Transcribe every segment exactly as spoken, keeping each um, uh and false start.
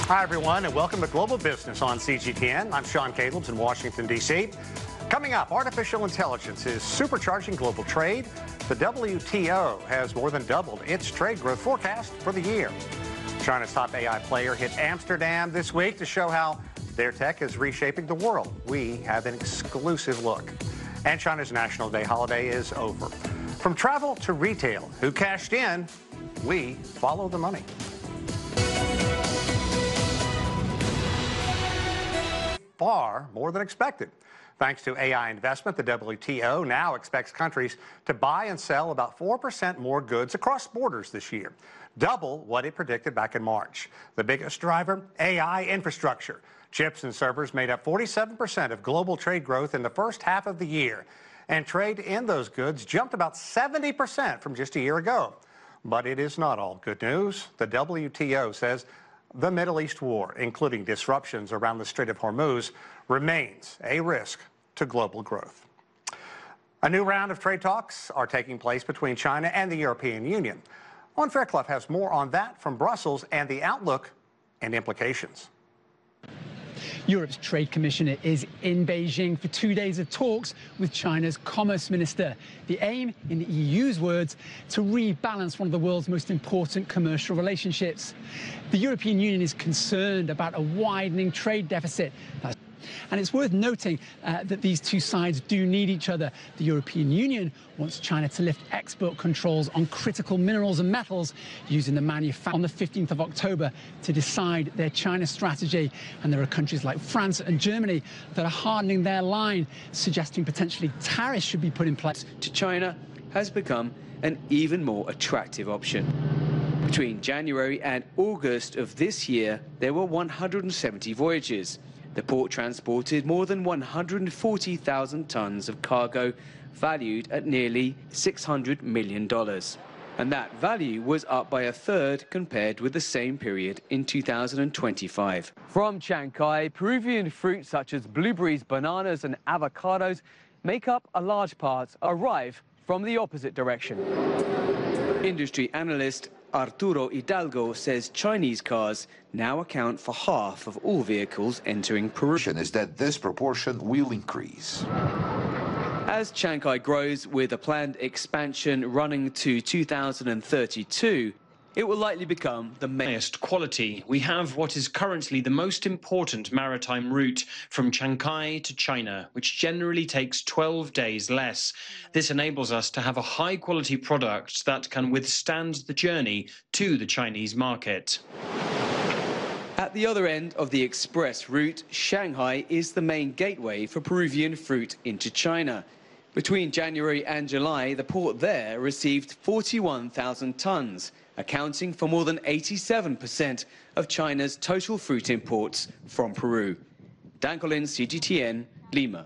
Hi, everyone, and welcome to Global Business on C G T N. I'm Sean Calebs in Washington, D C Coming up, artificial intelligence is supercharging global trade. The W T O has more than doubled its trade growth forecast for the year. China's top A I player hit Amsterdam this week to show how their tech is reshaping the world. We have an exclusive look. And China's National Day holiday is over. From travel to retail, who cashed in? We follow the money. Far more than expected. Thanks to A I investment, the W T O now expects countries to buy and sell about four percent more goods across borders this year, double what it predicted back in March. The biggest driver, A I infrastructure. Chips and servers made up forty-seven percent of global trade growth in the first half of the year, and trade in those goods jumped about seventy percent from just a year ago. But it is not all good news. The W T O says the Middle East war, including disruptions around the Strait of Hormuz, remains a risk to global growth. A new round of trade talks are taking place between China and the European Union. Owen Fairclough has more on that from Brussels and the outlook and implications. Europe's trade commissioner is in Beijing for two days of talks with China's commerce minister. The aim, in the E U's words, to rebalance one of the world's most important commercial relationships. The European Union is concerned about a widening trade deficit. That's And it's worth noting uh, that these two sides do need each other. The European Union wants China to lift export controls on critical minerals and metals using the manufacture on the fifteenth of October to decide their China strategy. And there are countries like France and Germany that are hardening their line, suggesting potentially tariffs should be put in place. To China has become an even more attractive option. Between January and August of this year, there were one hundred seventy voyages. The port transported more than one hundred forty thousand tons of cargo, valued at nearly six hundred million dollars. And that value was up by a third compared with the same period in two thousand twenty-five. From Chancay, Peruvian fruits such as blueberries, bananas and avocados make up a large part, arrive from the opposite direction. Industry analyst Arturo Hidalgo says Chinese cars now account for half of all vehicles entering Peru. Is that this proportion will increase. As Chancay grows with a planned expansion running to two thousand thirty-two, it will likely become the highest quality. We have what is currently the most important maritime route from Chancay to China, which generally takes twelve days less. This enables us to have a high-quality product that can withstand the journey to the Chinese market. At the other end of the express route, Shanghai is the main gateway for Peruvian fruit into China. Between January and July, the port there received forty-one thousand tons, accounting for more than eighty-seven percent of China's total fruit imports from Peru. Dan Collins, C G T N, Lima.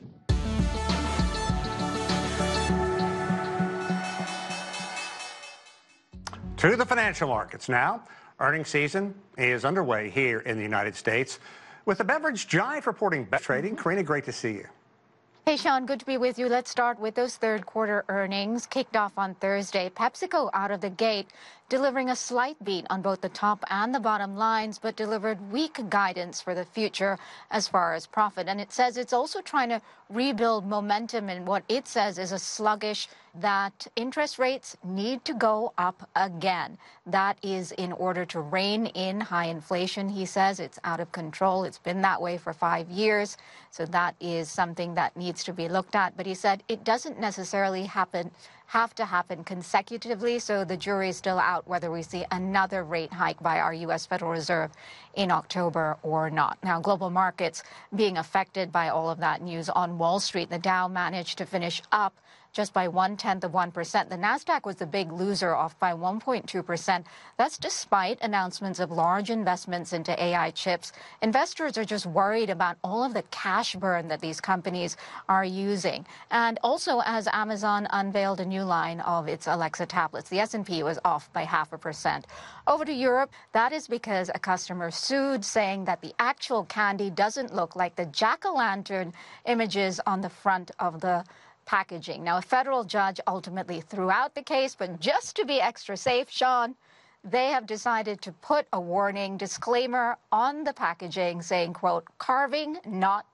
To the financial markets now. Earnings season is underway here in the United States. With the beverage giant reporting best trading, Karina, great to see you. Hey, Sean, good to be with you. Let's start with those third quarter earnings. Kicked off on Thursday, PepsiCo out of the gate, delivering a slight beat on both the top and the bottom lines, but delivered weak guidance for the future as far as profit. And it says it's also trying to rebuild momentum in what it says is a sluggish, that interest rates need to go up again. That is in order to rein in high inflation, he says. It's out of control. It's been that way for five years. So that is something that needs to be looked at. But he said it doesn't necessarily happen have to happen consecutively, so the jury is still out whether we see another rate hike by our U S Federal Reserve in October or not. Now, global markets being affected by all of that news. On Wall Street, the Dow managed to finish up just by one-tenth of one percent. The Nasdaq was the big loser, off by one point two percent. That's despite announcements of large investments into A I chips. Investors are just worried about all of the cash burn that these companies are using. And also, as Amazon unveiled a new line of its Alexa tablets, the S and P was off by half a percent. Over to Europe, that is because a customer sued, saying that the actual candy doesn't look like the jack-o'-lantern images on the front of the packaging. Now, a federal judge ultimately threw out the case, but just to be extra safe, Sean, they have decided to put a warning disclaimer on the packaging saying, quote, carving not